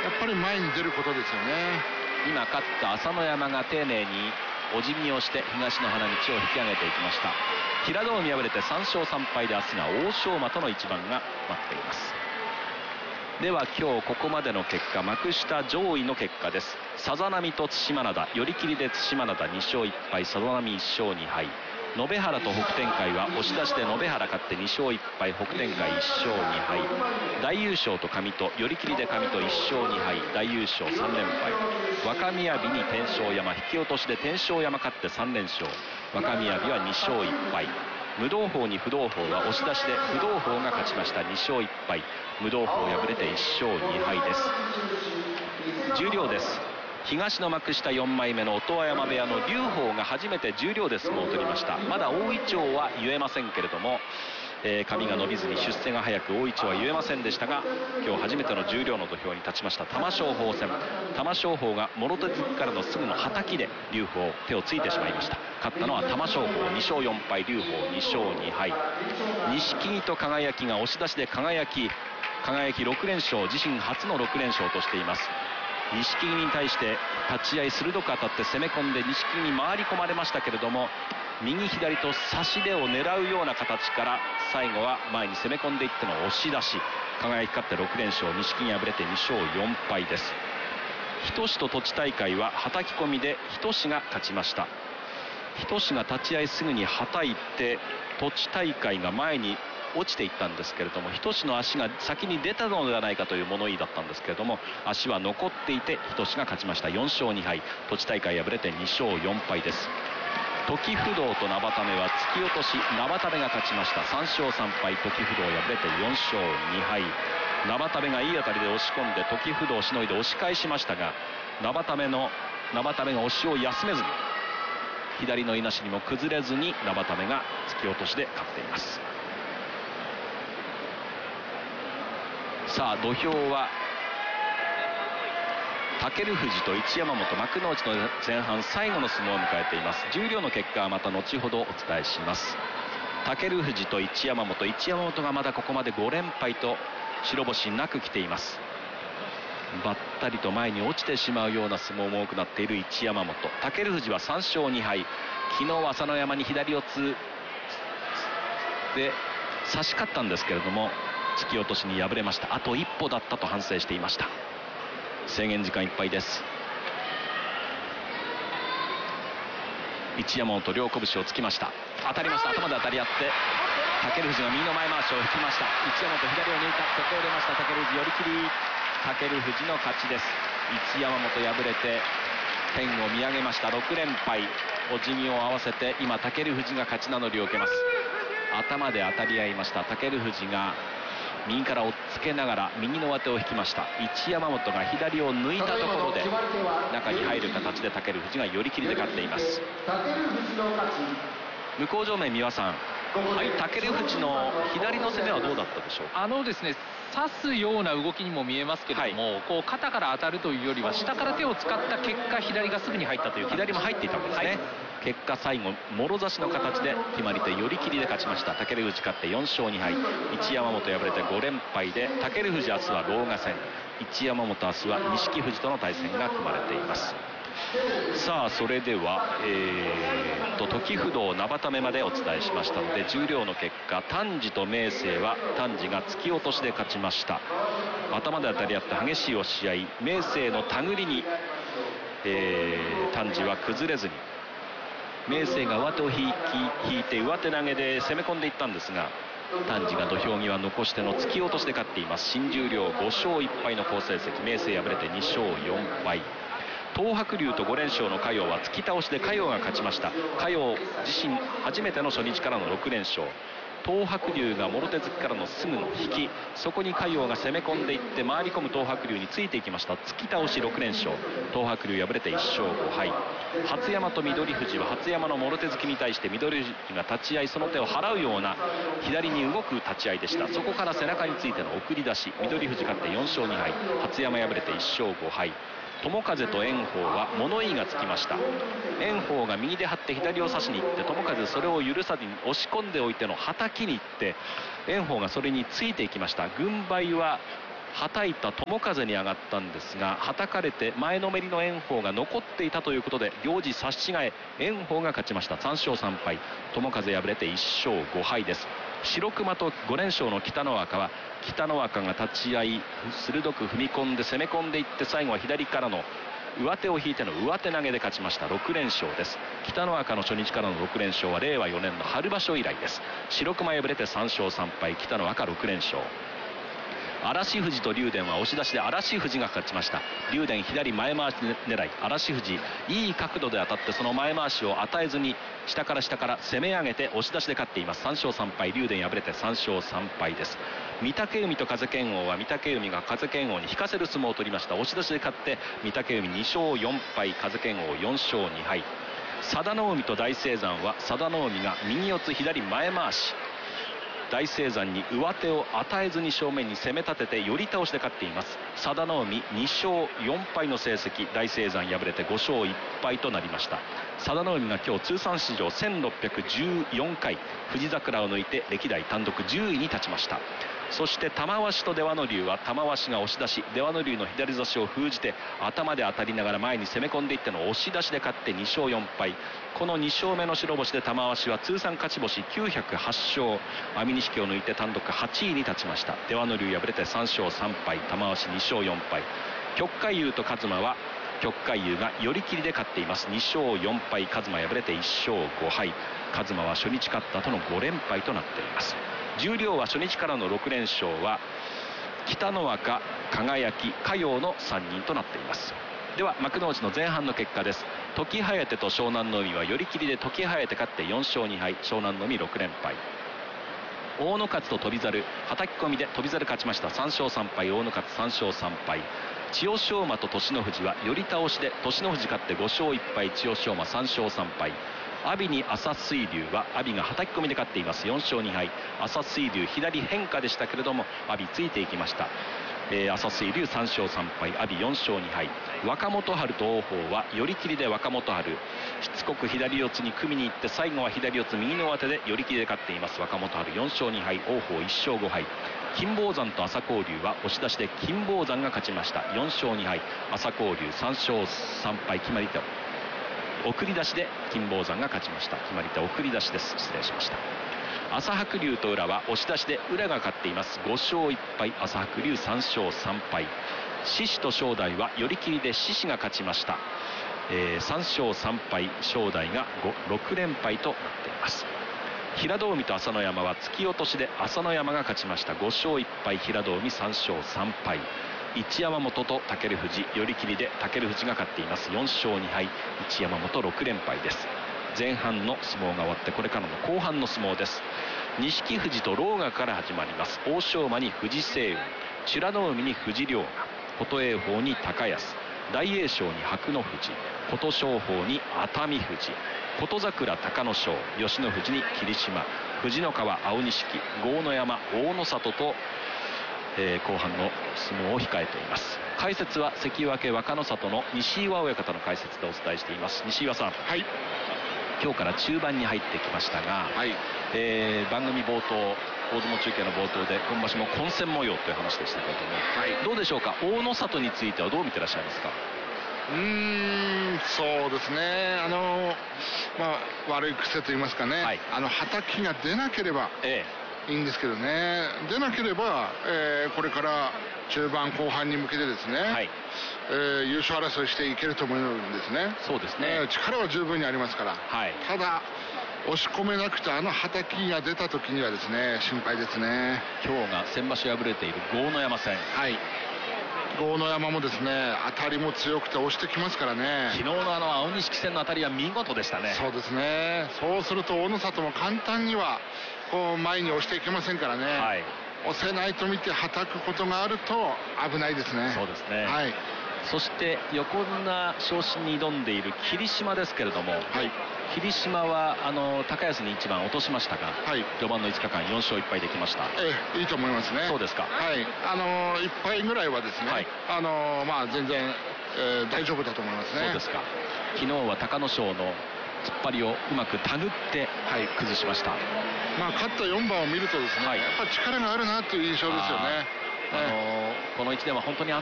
やっぱり前に出ることですよね。 今勝った朝乃山が丁寧にお辞儀をして東の花道を引き上げていきました。平戸海敗れて3勝3敗で明日が欧勝馬との一番が待っています。では今日ここまでの結果、幕下上位の結果です。さざ波と對馬灘、寄り切りで對馬灘2勝1敗、さざ波1勝2敗。延原と北天海は押し出しで延原勝って2勝1敗、北天海1勝2敗。大優勝と上戸、寄り切りで上戸1勝2敗、大優勝3連敗。若雅に天正山、引き落としで天正山勝って3連勝。若雅は2勝1敗。無道法に不動法は押し出しで不動法が勝ちました。2勝1敗。無道法敗れて1勝2敗です。十両です。東の幕下4枚目の音羽山部屋の龍鳳が初めて十両で相撲を取りました。まだ大イチョウは言えませんけれども、髪が伸びずに出世が早く大イチョウは言えませんでしたが、今日初めての十両の土俵に立ちました玉正鳳戦。玉正鳳がもろ手突きからのすぐのはたきで龍鳳手をついてしまいました。勝ったのは玉正鳳2勝4敗、龍鳳2勝2敗。錦木と輝が押し出しで輝6連勝、自身初の6連勝としています。錦木に対して立ち合い鋭く当たって攻め込んで錦木に回り込まれましたけれども、右左と差し手を狙うような形から最後は前に攻め込んでいっての押し出し、輝勝って6連勝、錦木敗れて2勝4敗です。日翔志と栃大会ははたき込みで日翔志が勝ちました。日翔志が立ち合いすぐにはたいて栃大会が前に落ちていったんですけれども、日翔志の足が先に出たのではないかという物言いだったんですけれども、足は残っていて日翔志が勝ちました。4勝2敗。栃大会敗れて2勝4敗です。時不動と生田目は突き落とし、生田目が勝ちました。3勝3敗。時不動敗れて4勝2敗。生田目がいい当たりで押し込んで時不動をしのいで押し返しましたが、生田目が押しを休めずに左のいなしにも崩れずに生田目が突き落としで勝っています。さあ土俵は武富士と一山本、幕内の前半最後の相撲を迎えています。十両の結果はまた後ほどお伝えします。武富士と一山本がまだここまで5連敗と白星なく来ています。ばったりと前に落ちてしまうような相撲も多くなっている一山本。武富士は3勝2敗。昨日は朝乃山に左四つで差し勝ったんですけれども、突き落としに敗れました。あと一歩だったと反省していました。制限時間いっぱいです。一山本両拳をつきました。当たりました。頭で当たり合って武富士が右の前回しを引きました。一山本左を抜いた。そこを出ました武富士、寄り切り。武富士の勝ちです。一山本敗れて天を見上げました。6連敗。お辞儀を合わせて今武富士が勝ち名乗りを受けます。頭で当たり合いました。武富士が右から押っつけながら右の上手を引きました。一山本が左を抜いたところで中に入る形で武富士が寄り切りで勝っています。向正面三輪さん、はい、武富士の左の攻めはどうだったでしょうか。 ですね、刺すような動きにも見えますけれども、こう肩から当たるというよりは下から手を使った結果左がすぐに入ったという、 左も入っていたんですね。結果最後もろ差しの形で決まり手寄り切りで勝ちました。武富士勝って4勝2敗。一山本敗れて5連敗で武富士明日は狼雅戦、一山本明日は錦富士との対戦が組まれています。さあそれでは時不動生田目までお伝えしましたので、十両の結果丹治と明生は丹治が突き落としで勝ちました。頭で当たり合って激しい押し合い、明生の手繰りに、丹治は崩れずに明生が上手を引いて上手投げで攻め込んでいったんですが、丹治が土俵際残しての突き落としで勝っています。新十両5勝1敗の好成績。明生敗れて2勝4敗。東白龍と5連勝の嘉陽は突き倒しで嘉陽が勝ちました。嘉陽自身初めての初日からの6連勝。東白龍がもろ手突きからのすぐの引き、そこに嘉陽が攻め込んでいって回り込む東白龍についていきました。突き倒し6連勝。東白龍敗れて1勝5敗。初山と翠富士は初山のもろ手突きに対して翠富士が立ち合いその手を払うような左に動く立ち合いでした。そこから背中についての送り出し、翠富士勝って4勝2敗。初山敗れて1勝5敗。友風と炎鵬は物言いがつきました。炎鵬が右で張って左を差しに行って、友風それを許さずに押し込んでおいてのはたきに行って炎鵬がそれについていきました。軍配ははたいた友風に上がったんですが、はたかれて前のめりの炎鵬が残っていたということで、行司差し違え、炎鵬が勝ちました。3勝3敗、友風敗れて1勝5敗です。白熊と5連勝の北の若は、北の若が立ち合い鋭く踏み込んで攻め込んでいって、最後は左からの上手を引いての上手投げで勝ちました。6連勝です。北の若の初日からの6連勝は令和4年の春場所以来です。白熊敗れて3勝3敗、北の若6連勝。嵐富士と竜電は押し出しで嵐富士が勝ちました。竜電左前回し狙い、嵐富士いい角度で当たって、その前回しを与えずに下から攻め上げて押し出しで勝っています。3勝3敗、竜電敗れて3勝3敗です。御嶽海と風賢央は、御嶽海が風賢央に引かせる相撲を取りました。押し出しで勝って御嶽海2勝4敗、風賢央4勝2敗。佐田の海と大青山は、佐田の海が右四つ左前回し、大青山に上手を与えずに正面に攻め立てて寄り倒しで勝っています。佐田の海2勝4敗の成績、大青山敗れて5勝1敗となりました。佐田の海が今日通算史上1614回富士桜を抜いて歴代単独10位に立ちました。そして玉鷲と出羽ノ龍は、玉鷲が押し出し、出羽ノ龍の左差しを封じて頭で当たりながら前に攻め込んでいっての押し出しで勝って2勝4敗。この2勝目の白星で玉鷲は通算勝ち星908勝、安美錦を抜いて単独8位に立ちました。出羽ノ龍敗れて3勝3敗、玉鷲2勝4敗。旭海優と勝馬は、旭海優が寄り切りで勝っています。2勝4敗、勝馬敗れて1勝5敗。勝馬は初日勝った後の5連敗となっています。十両は初日からの6連勝は北の若、輝、嘉陽の3人となっています。では幕内の前半の結果です。時疾風と湘南の海は寄り切りで時疾風勝って4勝2敗、湘南の海6連敗。大野勝と翔猿、はたき込みで翔猿勝ちました。3勝3敗、大野勝3勝3敗。千代翔馬と栃ノ富士は寄り倒しで栃ノ富士勝って5勝1敗、千代翔馬3勝3敗。阿炎に朝水龍は、阿炎がはたき込みで勝っています。4勝2敗。朝水龍左変化でしたけれども阿炎ついていきました。朝水龍3勝3敗、阿炎4勝2敗。若元春と王鵬は寄り切りで若元春しつこく左四つに組みに行って、最後は左四つ右の上手で寄り切りで勝っています。若元春4勝2敗、王鵬1勝5敗。金峰山と朝紅龍は押し出しで金峰山が勝ちました。4勝2敗、朝紅龍3勝3敗。決まり手送り出しで金峰山が勝ちました。決まり手送り出しです。失礼しました。朝白龍と宇良は押し出しで宇良が勝っています。5勝1敗、朝白龍3勝3敗。獅子と正代は寄り切りで獅子が勝ちました。3勝3敗、正代が6連敗となっています。平戸海と朝乃山は突き落としで朝乃山が勝ちました。5勝1敗、平戸海3勝3敗。一山本と武富士、寄り切りで武富士が勝っています。4勝2敗、一山本6連敗です。前半の相撲が終わって、これからの後半の相撲です。錦富士と狼雅から始まります。欧勝馬に藤青雲、美ノ海に藤良雅、琴栄鵬に高安、大栄翔に白野富士、琴勝峰に熱海富士、琴櫻隆の勝、吉野富士に霧島、藤の川青錦、豪ノ山大野里と、後半の相撲を控えています。解説は関脇若の里の西岩親方の解説でお伝えしています。西岩さん、 はい、 今日から中盤に入ってきましたが、 はい、 番組冒頭、大相撲中継の冒頭で今場所も混戦模様という話でしたけれども、 はい、 どうでしょうか。大野里についてはどう見てらっしゃいますか。 そうですね、悪い癖と言いますかね、 はい、 はたきが出なければいいんですけどね、出なければ、これから中盤後半に向けてですね、はい、優勝争いしていけると思うんですね。 そうですね、 力は十分にありますから、はい、ただ押し込めなくてはたきが出た時にはですね、心配ですね。 今日が先場所敗れている豪ノ山戦、 はい、豪ノ山もですね、当たりも強くて押してきますからね。 昨日の青錦戦の当たりは見事でしたね。 そうですね。そうすると大野里も簡単にはこう前に押していけませんからね、はい、押せないと見てはたくことがあると危ないですね。 そうですね、 はい、 そして横綱昇進に挑んでいる霧島ですけれども、はい、霧島は高安に一番落としましたが、はい、序盤の5日間4勝1敗できました。 いいと思いますね。 そうですか。 はい、1敗ぐらいはですね、はい、全然、大丈夫だと思いますね。 そうですか。昨日は隆の勝の突っ張りをうまく手繰って、はい、崩しました。 勝った4番を見るとですね、はい、やっぱり力があるなという印象ですよね。 この1年は本当に安